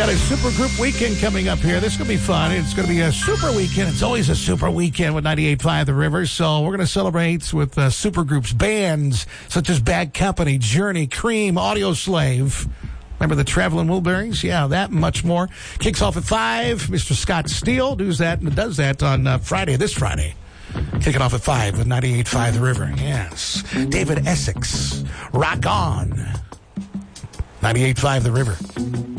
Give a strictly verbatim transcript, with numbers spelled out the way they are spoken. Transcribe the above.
Got a super group weekend coming up here. This is going to be fun. It's going to be a super weekend. It's always a super weekend with ninety-eight point five The River. So we're going to celebrate with uh, super groups, bands such as Bad Company, Journey, Cream, Audio Slave. Remember the Traveling Wilburys? Yeah, that and much more. Kicks off at five. Mister Scott Steele does that, does that on uh, Friday, this Friday. Kicking off at five with ninety-eight point five The River. Yes. David Essex, Rock On. ninety-eight point five The River.